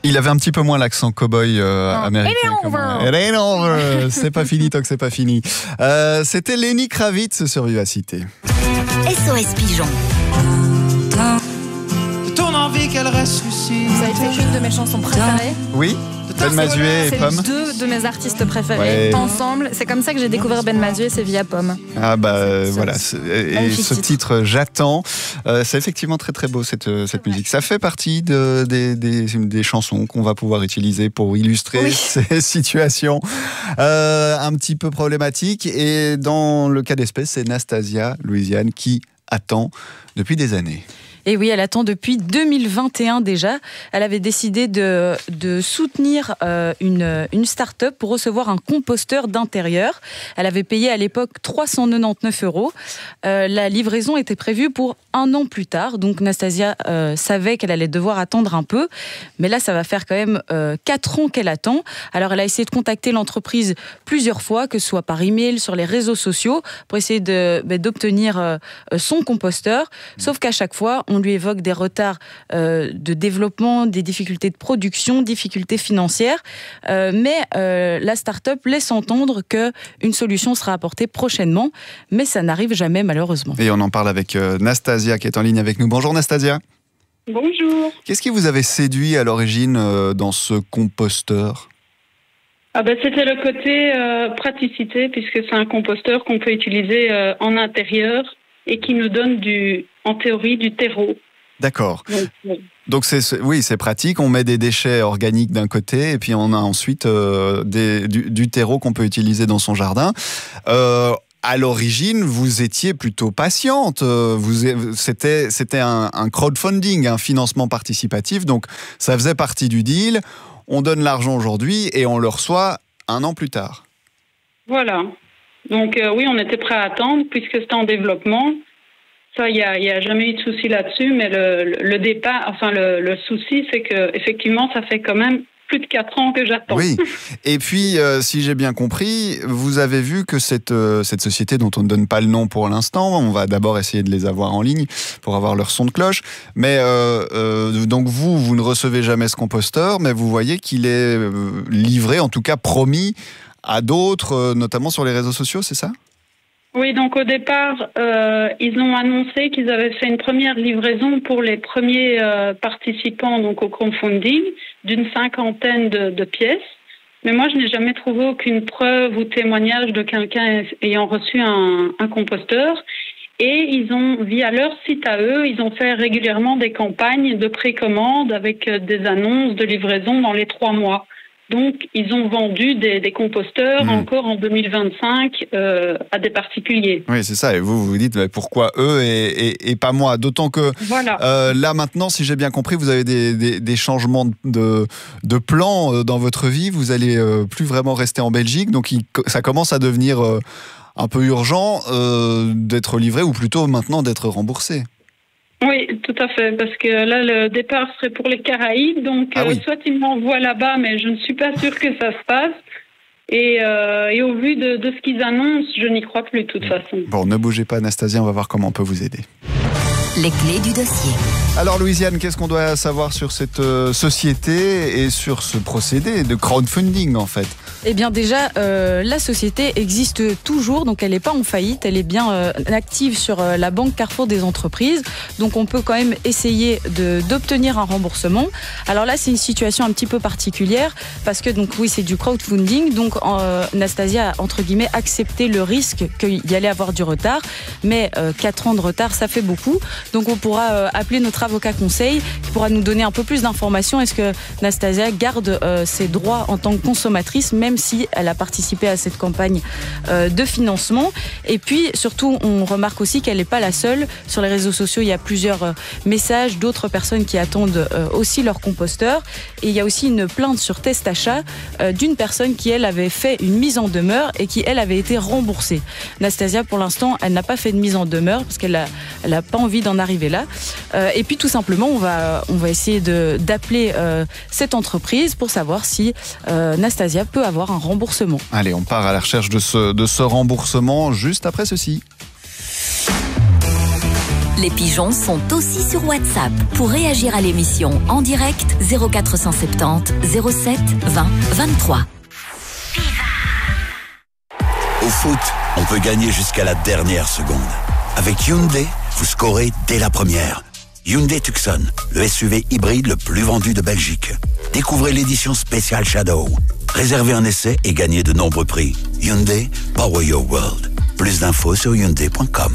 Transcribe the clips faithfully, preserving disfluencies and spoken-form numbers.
Il avait un petit peu moins l'accent cow-boy euh, américain. It ain't over. It ain't over. C'est pas fini tant que c'est pas fini. Euh, c'était Lenny Kravitz sur Vivacité. S O S Pigeon. Ton envie qu'elle ressuscite. Vous savez que c'est une de mes chansons préférées. Oui. Ben Mazué et C'est Pomme. deux de mes artistes préférés Ouais. ensemble. C'est comme ça que j'ai découvert Ben Mazué, c'est via Pomme. Ah bah euh, C'est- voilà. c'est- Et magnifique ce titre. titre, J'attends, euh, c'est effectivement très très beau cette, euh, cette vrai. musique. Ça fait partie de, des, des, des chansons qu'on va pouvoir utiliser pour illustrer Oui. ces situations euh, un petit peu problématiques. Et dans le cas d'espèce, c'est Nastasia, Louisiane, qui attend depuis des années. Et oui, elle attend depuis deux mille vingt et un déjà. Elle avait décidé de, de soutenir euh, une, une start-up pour recevoir un composteur d'intérieur. Elle avait payé à l'époque trois cent quatre-vingt-dix-neuf euros. Euh, la livraison était prévue pour un an plus tard. Donc Nastasia euh, savait qu'elle allait devoir attendre un peu. Mais là, ça va faire quand même euh, quatre ans qu'elle attend. Alors elle a essayé de contacter l'entreprise plusieurs fois, que ce soit par email, sur les réseaux sociaux, pour essayer de, bah, d'obtenir euh, son composteur. Sauf qu'à chaque fois, on lui évoque des retards euh, de développement, des difficultés de production, difficultés financières. Euh, mais euh, la start-up laisse entendre qu'une solution sera apportée prochainement. Mais ça n'arrive jamais, malheureusement. Et on en parle avec euh, Nastasia qui est en ligne avec nous. Bonjour Nastasia. Bonjour. Qu'est-ce qui vous avait séduit à l'origine euh, dans ce composteur ? Ah ben, c'était le côté euh, praticité, puisque c'est un composteur qu'on peut utiliser euh, en intérieur et qui nous donne, du, en théorie, du terreau. D'accord. Donc, bon. Donc c'est, c'est- oui, c'est pratique. On met des déchets organiques d'un côté et puis on a ensuite euh, des, du, du terreau qu'on peut utiliser dans son jardin. Euh, à l'origine, vous étiez plutôt patiente. Euh, Vous, c'était, c'était un, un crowdfunding, un financement participatif. Donc ça faisait partie du deal. On donne l'argent aujourd'hui et on le reçoit un an plus tard. Voilà. Donc euh, oui, on était prêt à attendre, puisque c'était en développement. Ça, il n'y a, il y a jamais eu de souci là-dessus, mais le, le, le départ, enfin le, le souci, c'est que effectivement, ça fait quand même plus de quatre ans que j'attends. Oui. Et puis, euh, si j'ai bien compris, vous avez vu que cette, euh, cette société dont on ne donne pas le nom pour l'instant, on va d'abord essayer de les avoir en ligne pour avoir leur son de cloche. Mais euh, euh, donc vous, vous ne recevez jamais ce composteur, mais vous voyez qu'il est euh, livré, en tout cas promis à d'autres, euh, notamment sur les réseaux sociaux, c'est ça ? Oui, donc au départ, euh, ils ont annoncé qu'ils avaient fait une première livraison pour les premiers euh, participants donc au crowdfunding d'une cinquantaine de, de pièces. Mais moi, je n'ai jamais trouvé aucune preuve ou témoignage de quelqu'un ayant reçu un, un composteur. Et ils ont, via leur site à eux, ils ont fait régulièrement des campagnes de précommande avec euh, des annonces de livraison dans les trois mois. Donc, ils ont vendu des, des composteurs Mmh. encore en deux mille vingt-cinq euh, à des particuliers. Oui, c'est ça. Et vous, vous vous dites, mais pourquoi eux et, et, et pas moi ? D'autant que Voilà. euh, là, maintenant, si j'ai bien compris, vous avez des, des, des changements de, de plan euh, dans votre vie. Vous allez euh, plus vraiment rester en Belgique. Donc, il, ça commence à devenir euh, un peu urgent euh, d'être livré ou plutôt maintenant d'être remboursé. Oui, tout à fait, parce que là, le départ serait pour les Caraïbes, donc Ah euh, oui. soit ils m'envoient là-bas, mais je ne suis pas sûre que ça se passe. Et, euh, et au vu de, de ce qu'ils annoncent, je n'y crois plus de toute façon. Bon, ne bougez pas, Anastasia, on va voir comment on peut vous aider. Les clés du dossier. Alors, Louisiane, qu'est-ce qu'on doit savoir sur cette euh, société et sur ce procédé de crowdfunding, en fait ? Eh bien déjà, euh, la société existe toujours, donc elle n'est pas en faillite, elle est bien euh, active sur euh, la banque Carrefour des entreprises, donc on peut quand même essayer de, d'obtenir un remboursement. Alors là, c'est une situation un petit peu particulière, parce que donc oui, c'est du crowdfunding, donc euh, Nastasia a entre guillemets accepté le risque qu'il y allait avoir du retard, mais euh, quatre ans de retard, ça fait beaucoup, donc on pourra euh, appeler notre avocat conseil, qui pourra nous donner un peu plus d'informations. Est-ce que Nastasia garde euh, ses droits en tant que consommatrice, même si elle a participé à cette campagne euh, de financement. Et puis, surtout, on remarque aussi qu'elle n'est pas la seule. Sur les réseaux sociaux, il y a plusieurs euh, messages d'autres personnes qui attendent euh, aussi leur composteur. Et il y a aussi une plainte sur Test Achat euh, d'une personne qui, elle, avait fait une mise en demeure et qui, elle, avait été remboursée. Nastasia, pour l'instant, elle n'a pas fait de mise en demeure parce qu'elle n'a elle a pas envie d'en arriver là. Euh, et puis, tout simplement, on va, on va essayer de, d'appeler euh, cette entreprise pour savoir si euh, Nastasia peut avoir un remboursement. Allez, on part à la recherche de ce, de ce remboursement juste après ceci. Les pigeons sont aussi sur WhatsApp. Pour réagir à l'émission en direct, zéro quatre cent soixante-dix zéro sept vingt vingt-trois. Au foot, on peut gagner jusqu'à la dernière seconde. Avec Hyundai, vous scorez dès la première. Hyundai Tucson, le S U V hybride le plus vendu de Belgique. Découvrez l'édition spéciale Shadow. Réservez un essai et gagnez de nombreux prix. Hyundai, Power Your World. Plus d'infos sur hyundai point com.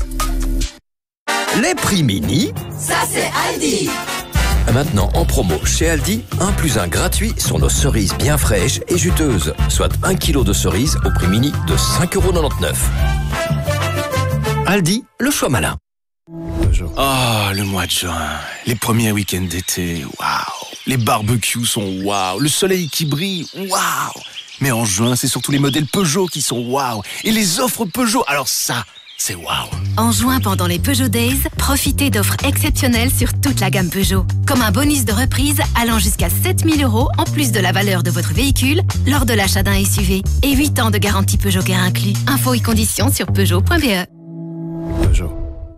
Les prix mini, ça c'est Aldi. Maintenant en promo chez Aldi, un plus un gratuit sur nos cerises bien fraîches et juteuses. Soit un kilo de cerises au prix mini de cinq euros quatre-vingt-dix-neuf. Aldi, le choix malin. Ah, oh, le mois de juin, les premiers week-ends d'été, waouh. Les barbecues sont waouh, le soleil qui brille, waouh. Mais en juin, c'est surtout les modèles Peugeot qui sont waouh. Et les offres Peugeot, alors ça, c'est waouh. En juin, pendant les Peugeot Days, profitez d'offres exceptionnelles sur toute la gamme Peugeot. Comme un bonus de reprise allant jusqu'à sept mille euros en plus de la valeur de votre véhicule lors de l'achat d'un S U V. Et huit ans de garantie Peugeot Care inclus. Infos et conditions sur peugeot point b e. Peugeot.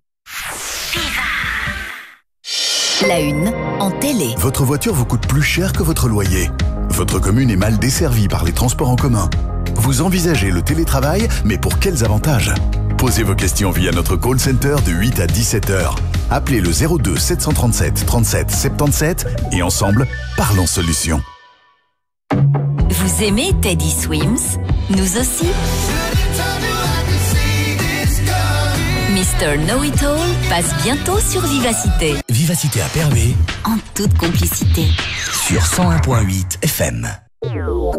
La une en télé. Votre voiture vous coûte plus cher que votre loyer. Votre commune est mal desservie par les transports en commun. Vous envisagez le télétravail, mais pour quels avantages? Posez vos questions via notre call center de huit à dix-sept heures. Appelez le zéro deux sept cent trente-sept trente-sept soixante-dix-sept et ensemble, parlons solutions. Vous aimez Teddy Swims? Nous aussi. mister Know-It-All passe bientôt sur Vivacité. Vivacité à Pervé. En toute complicité. Sur cent un point huit F M.